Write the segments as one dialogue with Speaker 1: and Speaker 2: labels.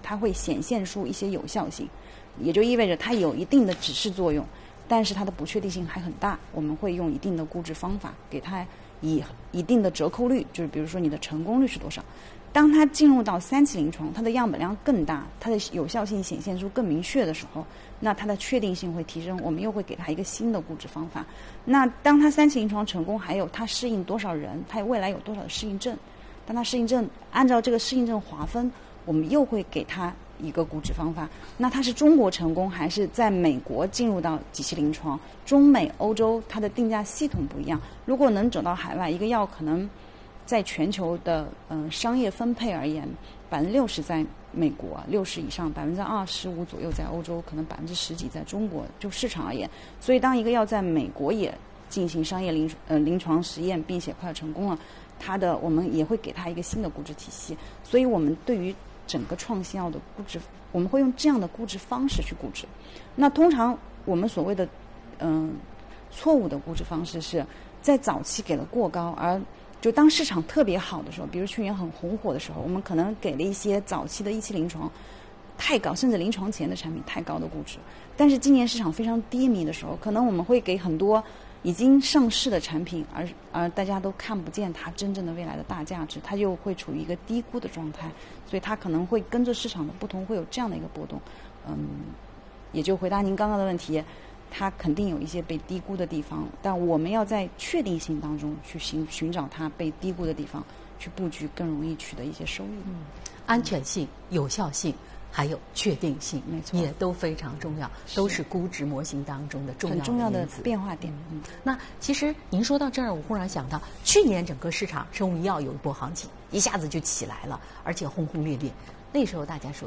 Speaker 1: 它会显现出一些有效性，也就意味着它有一定的指示作用，但是它的不确定性还很大。我们会用一定的估值方法给它以一定的折扣率，就是比如说你的成功率是多少。当它进入到3期临床，它的样本量更大，它的有效性显现出更明确的时候，那它的确定性会提升，我们又会给它一个新的估值方法。那当它3期临床成功，还有它适应多少人，它未来有多少的适应症，当它适应症按照这个适应症划分，我们又会给它一个估值方法。那它是中国成功还是在美国进入到几期临床？中美欧洲它的定价系统不一样，如果能走到海外，一个药可能在全球的商业分配而言，60%在美国，60%以上，25%左右在欧洲，可能10%几在中国，就市场而言。所以当一个药在美国也进行商业临床实验，并且快要成功了，我们也会给它一个新的估值体系。所以我们对于整个创新药的估值，我们会用这样的估值方式去估值。那通常我们所谓的错误的估值方式是在早期给了过高，而就当市场特别好的时候，比如去年很红火的时候，我们可能给了一些早期的1期临床太高，甚至临床前的产品太高的估值。但是今年市场非常低迷的时候，可能我们会给很多已经上市的产品，而大家都看不见它真正的未来的大价值，它就会处于一个低估的状态，所以它可能会跟着市场的不同会有这样的一个波动。也就回答您刚刚的问题，它肯定有一些被低估的地方，但我们要在确定性当中去寻找它被低估的地方，去布局更容易取得一些收益。
Speaker 2: 安全性、有效性还有确定性，
Speaker 1: 没错，
Speaker 2: 也都非常重要，都是估值模型当中的
Speaker 1: 很重要的
Speaker 2: 因子
Speaker 1: 变化点。
Speaker 2: 那其实您说到这儿，我忽然想到，去年整个市场生物医药有一波行情，一下子就起来了，而且轰轰烈烈。那时候大家说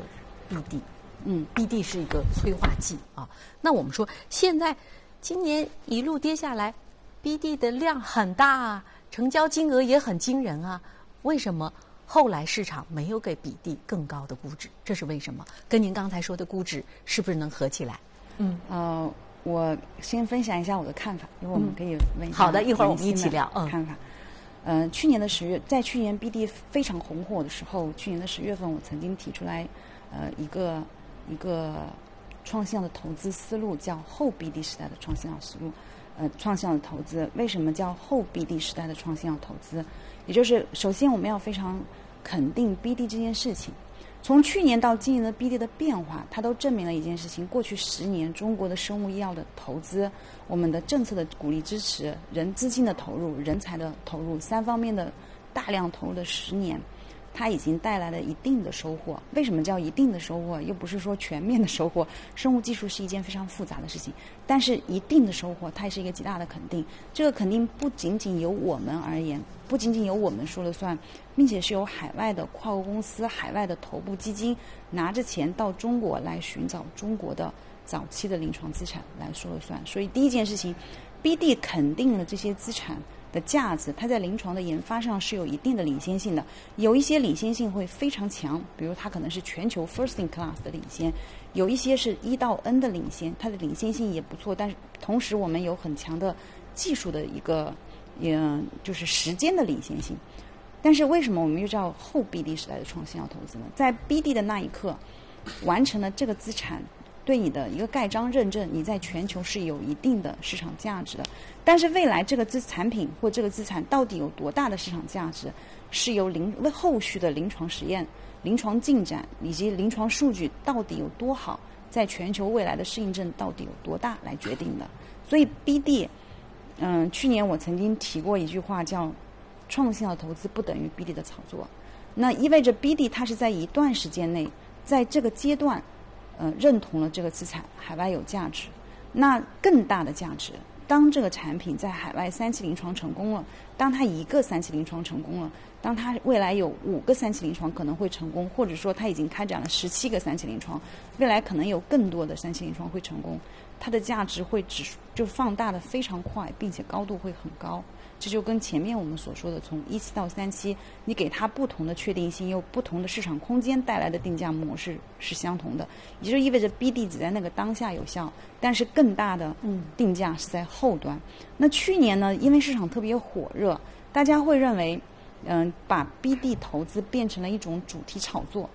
Speaker 2: BD。BD 是一个催化剂啊。那我们说，现在今年一路跌下来 ，BD 的量很大啊，成交金额也很惊人啊。为什么后来市场没有给BD更高的估值？这是为什么？跟您刚才说的估值是不是能合起来？
Speaker 1: 我先分享一下我的看法，因为我们可以问一下。
Speaker 2: 好的，一会儿我们一起聊。
Speaker 1: 看法。去年的10月，在去年 BD 非常红火的时候，去年的10月份，我曾经提出来，一个创新药的投资思路，叫后 BD 时代的创新药思路。创新药的投资为什么叫后 BD 时代的创新药投资？也就是首先我们要非常肯定 BD 这件事情。从去年到今年的 BD 的变化，它都证明了一件事情：过去10年中国的生物医药的投资，我们的政策的鼓励支持、资金的投入、人才的投入3方面的大量投入的10年，它已经带来了一定的收获。为什么叫一定的收获？又不是说全面的收获。生物技术是一件非常复杂的事情，但是一定的收获，它也是一个极大的肯定。这个肯定不仅仅由我们而言，不仅仅由我们说了算，并且是由海外的跨国公司、海外的头部基金拿着钱到中国来寻找中国的早期的临床资产来说了算。所以第一件事情 ，BD 肯定了这些资产的价值，它在临床的研发上是有一定的领先性的，有一些领先性会非常强，比如它可能是全球 first in class 的领先，有一些是1到 N 的领先，它的领先性也不错，但是同时我们有很强的技术的一个，就是时间的领先性。但是为什么我们又叫后 BD 时代的创新药投资呢？在 BD 的那一刻，完成了这个资产对你的一个盖章认证，你在全球是有一定的市场价值的。但是未来这个产品或这个资产到底有多大的市场价值，是由后续的临床实验、临床进展以及临床数据到底有多好，在全球未来的适应症到底有多大来决定的。所以 BD，去年我曾经提过一句话，叫创新药投资不等于 BD 的炒作。那意味着 BD 它是在一段时间内，在这个阶段认同了这个资产海外有价值。那更大的价值，当这个产品在海外3期临床成功了，当它一个3期临床成功了，当它未来有5个3期临床可能会成功，或者说它已经开展了17个3期临床，未来可能有更多的3期临床会成功，它的价值会就放大的非常快，并且高度会很高。这就跟前面我们所说的从1期到3期，你给它不同的确定性，又不同的市场空间带来的定价模式是相同的，也就意味着 BD 只在那个当下有效，但是更大的定价是在后端。那去年呢，因为市场特别火热，大家会认为把 BD 投资变成了一种主题炒作，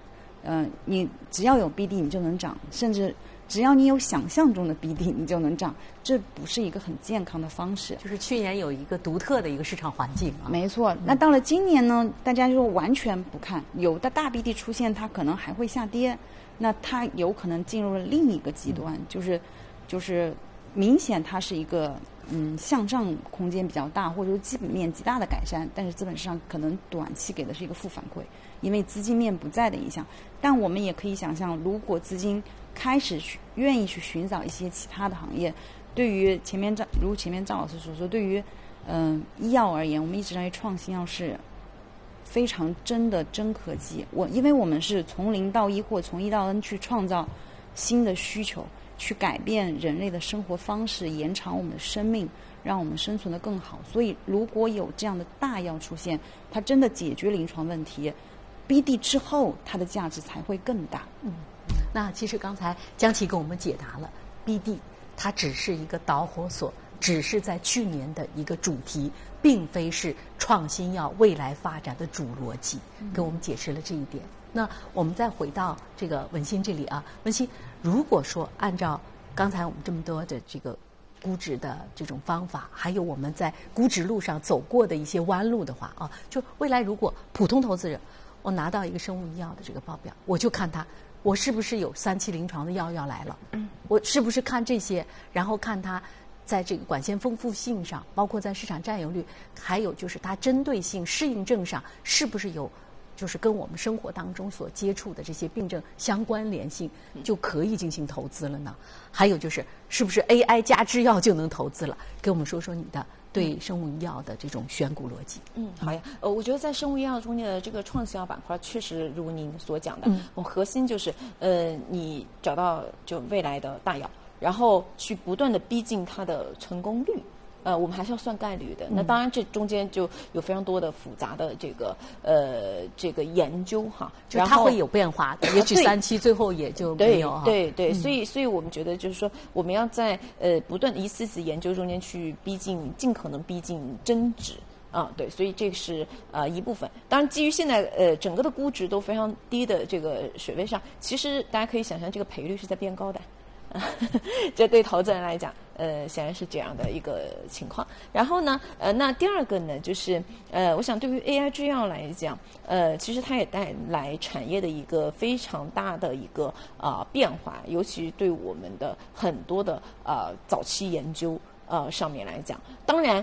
Speaker 1: 你只要有 BD 你就能涨，甚至只要你有想象中的 BD 你就能涨，这不是一个很健康的方式。
Speaker 2: 就是去年有一个独特的一个市场环境啊。
Speaker 1: 没错，那到了今年呢，大家就完全不看，有的大 BD 出现，它可能还会下跌，那它有可能进入了另一个极端，就是明显它是一个向上空间比较大，或者说基本面极大的改善，但是资本市场可能短期给的是一个负反馈，因为资金面不在的影响。但我们也可以想象，如果资金开始愿意去寻找一些其他的行业，对于前面张老师所说，对于医药而言，我们一直认为创新药是非常真的真科技。因为我们是从零到一或从一到 N 去创造新的需求，去改变人类的生活方式，延长我们的生命，让我们生存得更好。所以如果有这样的大药出现，它真的解决临床问题，BD 之后它的价值才会更大。
Speaker 2: 那其实刚才江琦给我们解答了 BD 它只是一个导火索，只是在去年的一个主题，并非是创新药未来发展的主逻辑，给我们解释了这一点。那我们再回到这个文心这里啊，文心，如果说按照刚才我们这么多的这个估值的这种方法，还有我们在估值路上走过的一些弯路的话啊，就未来如果普通投资者，我拿到一个生物医药的这个报表，我就看它我是不是有3期临床的药要来了，我是不是看这些，然后看它在这个管线丰富性上，包括在市场占有率，还有就是它针对性适应症上是不是有就是跟我们生活当中所接触的这些病症相关联性，就可以进行投资了呢？还有就是是不是 AI 加制药就能投资了？给我们说说你的对生物医药的这种选股逻辑。
Speaker 3: 好呀，我觉得在生物医药中间的这个创新药板块，确实如您所讲的，核心就是你找到就未来的大药，然后去不断的逼近它的成功率。我们还是要算概率的。那当然，这中间就有非常多的复杂的这个研究哈，
Speaker 2: 就它会有变化的，也许3期最后也就没有哈。
Speaker 3: 对，所以我们觉得就是说，我们要在不断一次次研究中间去尽可能逼近真值。对，所以这是一部分。当然，基于现在整个的估值都非常低的这个水位上，其实大家可以想象，这个赔率是在变高的。这对投资人来讲，显然是这样的一个情况。然后呢，那第二个呢，就是我想对于 AI 制药来讲，其实它也带来产业的一个非常大的一个变化，尤其对我们的很多的早期研究上面来讲，当然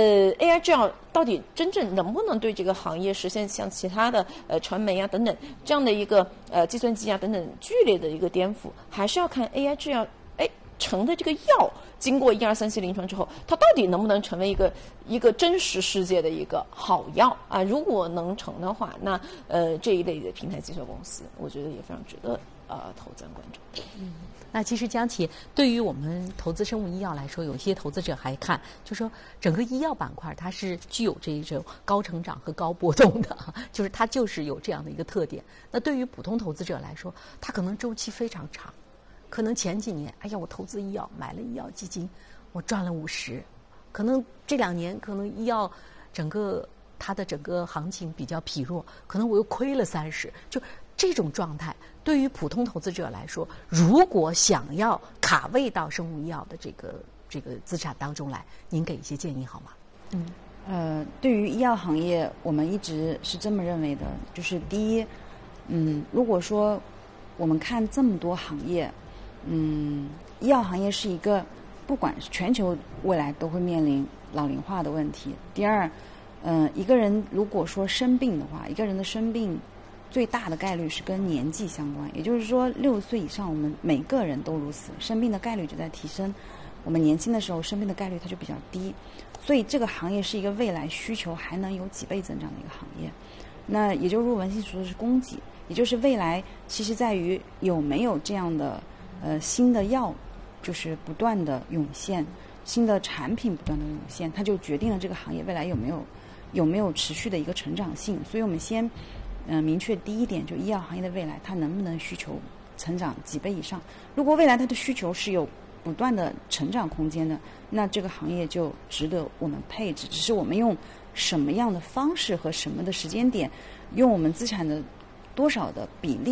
Speaker 3: AI 制药到底真正能不能对这个行业实现像其他的传媒啊等等这样的一个计算机啊等等剧烈的一个颠覆，还是要看 AI 制药成的这个药经过1、2、3期临床之后，它到底能不能成为一个真实世界的一个好药啊？如果能成的话，那这一类的平台计算公司，我觉得也非常值得投资人关注。
Speaker 2: 那其实江琦对于我们投资生物医药来说，有些投资者还看，就说整个医药板块它是具有这一种高成长和高波动的，就是它就是有这样的一个特点。那对于普通投资者来说，它可能周期非常长，可能前几年，哎呀，我投资医药买了医药基金，我赚了50%，可能这2年可能医药它的整个行情比较疲弱，可能我又亏了30%，就这种状态。对于普通投资者来说，如果想要卡位到生物医药的这个资产当中来，您给一些建议好吗？
Speaker 1: 对于医药行业，我们一直是这么认为的，就是第一，如果说我们看这么多行业，医药行业是一个不管全球未来都会面临老龄化的问题。第二，一个人如果说生病的话，一个人的生病最大的概率是跟年纪相关，也就是说60岁以上我们每个人都如此，生病的概率就在提升。我们年轻的时候生病的概率它就比较低，所以这个行业是一个未来需求还能有几倍增长的一个行业。那也就是文心说的是供给，也就是未来其实在于有没有这样的新的药就是不断的涌现，新的产品不断的涌现，它就决定了这个行业未来有没有持续的一个成长性。所以我们先明确第一点，就医药行业的未来它能不能需求成长几倍以上。如果未来它的需求是有不断的成长空间的，那这个行业就值得我们配置，只是我们用什么样的方式和什么的时间点，用我们资产的多少的比例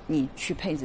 Speaker 1: 你去配置